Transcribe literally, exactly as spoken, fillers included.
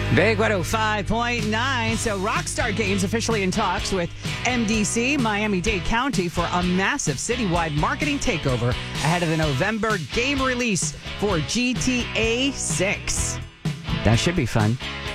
Big one oh five point nine. So Rockstar Games officially in talks with M D C, Miami-Dade County, for a massive citywide marketing takeover ahead of the November game release for G T A six. That should be fun.